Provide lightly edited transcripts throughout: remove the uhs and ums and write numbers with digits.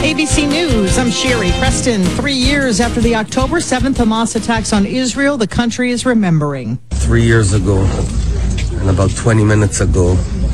ABC News, I'm Sherry Preston. 3 years after the October 7th Hamas attacks on Israel, the country is remembering. 3 years ago, and about 20 minutes ago,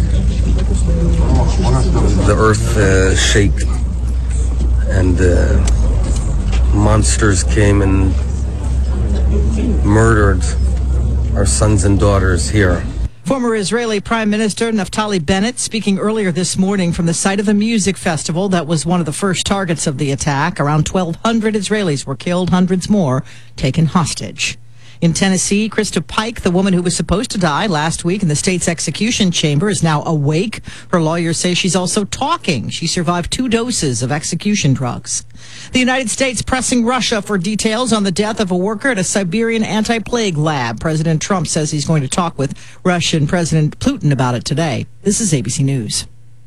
the earth shook, and monsters came and murdered our sons and daughters here. Former Israeli Prime Minister Naftali Bennett speaking earlier this morning from the site of a music festival that was one of the first targets of the attack. Around 1,200 Israelis were killed, hundreds more taken hostage. In Tennessee, Krista Pike, the woman who was supposed to die last week in the state's execution chamber, is now awake. Her lawyers say she's also talking. She survived 2 doses of execution drugs. The United States pressing Russia for details on the death of a worker at a Siberian anti-plague lab. President Trump says he's going to talk with Russian President Putin about it today. This is ABC News.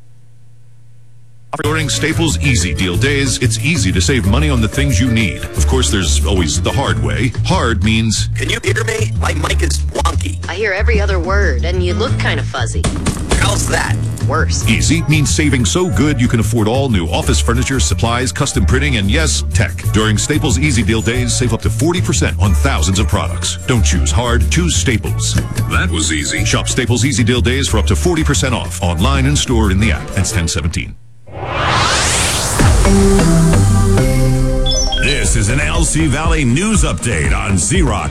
During Staples Easy Deal Days, it's easy to save money on the things you need. Of course, there's always the hard way. Hard means... Can you hear me? My mic is wonky. I hear every other word, and you look kind of fuzzy. How's that? Worse. Easy means saving so good you can afford all new office furniture, supplies, custom printing, and yes, tech. During Staples Easy Deal Days, save up to 40% on thousands of products. Don't choose hard, choose Staples. That was easy. Shop Staples Easy Deal Days for up to 40% off. Online and store in the app. That's 1017. This is an LC Valley News Update on Z-Rock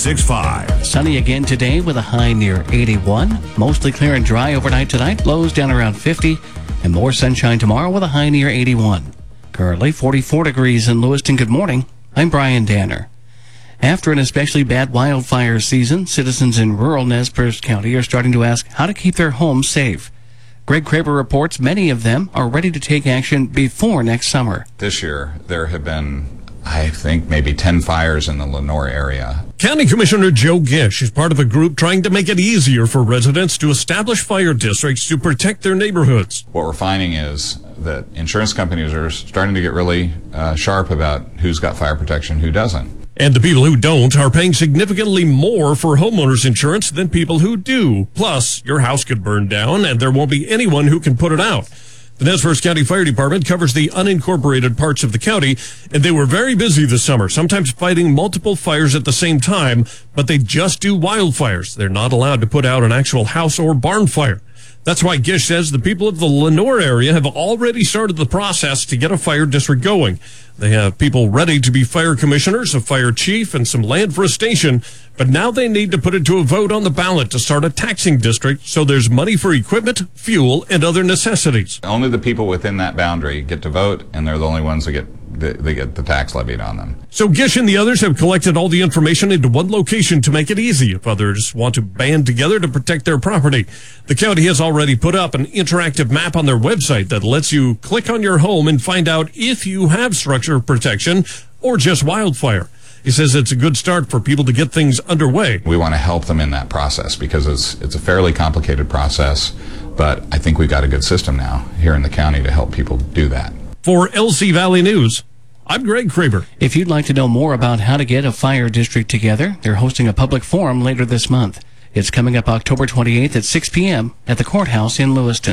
96.5. Sunny again today with a high near 81. Mostly clear and dry overnight tonight. Lows down around 50. And more sunshine tomorrow with a high near 81. Currently 44 degrees in Lewiston. Good morning. I'm Brian Danner. After an especially bad wildfire season, citizens in rural Nez Perce County are starting to ask how to keep their homes safe. Greg Kraber reports many of them are ready to take action before next summer. This year, there have been, I think, maybe 10 fires in the Lenoir area. County Commissioner Joe Gish is part of a group trying to make it easier for residents to establish fire districts to protect their neighborhoods. What we're finding is that insurance companies are starting to get really sharp about who's got fire protection, who doesn't. And the people who don't are paying significantly more for homeowners insurance than people who do. Plus, your house could burn down and there won't be anyone who can put it out. The Nez Perce County Fire Department covers the unincorporated parts of the county, and they were very busy this summer, sometimes fighting multiple fires at the same time, but they just do wildfires. They're not allowed to put out an actual house or barn fire. That's why Gish says the people of the Lenoir area have already started the process to get a fire district going. They have people ready to be fire commissioners, a fire chief, and some land for a station, but now they need to put it to a vote on the ballot to start a taxing district so there's money for equipment, fuel, and other necessities. Only the people within that boundary get to vote, and they're the only ones that get the tax levied on them. So Gish and the others have collected all the information into one location to make it easy if others want to band together to protect their property. The county has already put up an interactive map on their website that lets you click on your home and find out if you have structure protection or just wildfire. He says it's a good start for people to get things underway. We want to help them in that process because it's a fairly complicated process, but I think we've got a good system now here in the county to help people do that. For LC Valley News, I'm Greg Kraber. If you'd like to know more about how to get a fire district together, they're hosting a public forum later this month. It's coming up October 28th at 6 p.m. at the courthouse in Lewiston.